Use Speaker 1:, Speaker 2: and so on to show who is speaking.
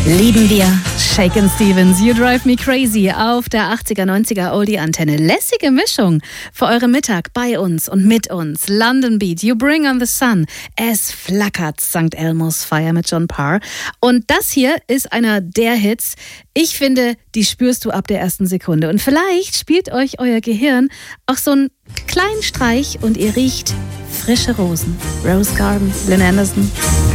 Speaker 1: Lieben wir. Shakin' Stevens, You Drive Me Crazy auf der 80er, 90er Oldie-Antenne. Lässige Mischung für euren Mittag bei uns und mit uns. London Beat, You Bring on the Sun. Es flackert, St. Elmo's Fire mit John Parr. Und das hier ist einer der Hits. Ich finde, die spürst du ab der ersten Sekunde. Und vielleicht spielt euch euer Gehirn auch so einen kleinen Streich und ihr riecht frische Rosen. Rose Garden, Lynn Anderson.